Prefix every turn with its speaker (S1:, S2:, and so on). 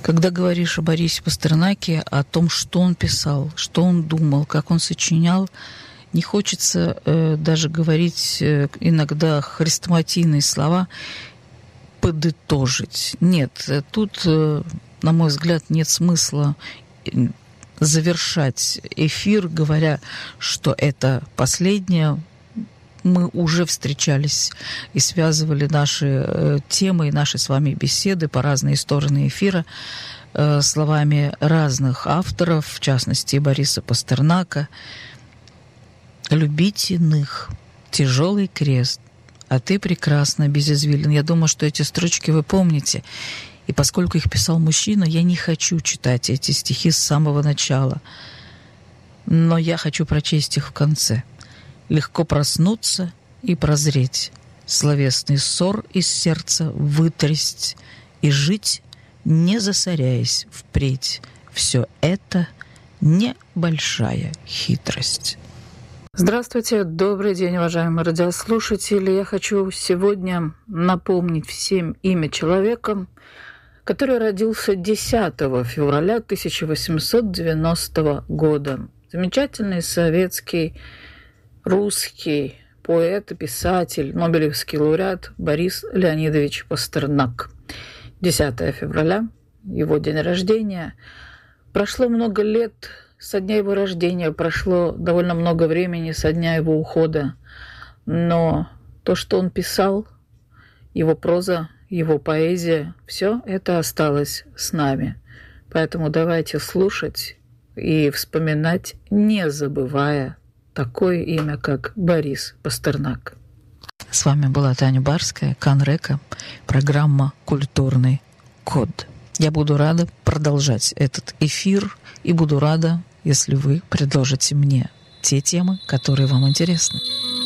S1: Когда говоришь о Борисе Пастернаке, о том, что он писал, что он думал, как он сочинял, не хочется даже говорить иногда хрестоматийные слова «подытожить». Нет, тут, на мой взгляд, нет смысла завершать эфир, говоря, что это последнее. Мы уже встречались и связывали наши темы и наши с вами беседы по разные стороны эфира словами разных авторов, в частности, Бориса Пастернака. «Любить иных, тяжелый крест, а ты прекрасно, без извилин». Я думаю, что эти строчки вы помните. И поскольку их писал мужчина, я не хочу читать эти стихи с самого начала. Но я хочу прочесть их в конце. Легко проснуться и прозреть, словесный ссор из сердца вытрясть и жить, не засоряясь впредь. Все это небольшая хитрость. Здравствуйте, добрый день, уважаемые радиослушатели. Я хочу сегодня напомнить всем имя человека, который родился 10 февраля 1890 года. Замечательный советский русский поэт и писатель, нобелевский лауреат Борис Леонидович Пастернак. 10 февраля, его день рождения. Прошло много лет со дня его рождения, прошло довольно много времени со дня его ухода. Но то, что он писал, его проза, его поэзия, все это осталось с нами. Поэтому давайте слушать и вспоминать, не забывая такое имя, как Борис Пастернак. С вами была Таня Барская, Канрека, программа «Культурный код». Я буду рада продолжать этот эфир и буду рада, если вы предложите мне те темы, которые вам интересны.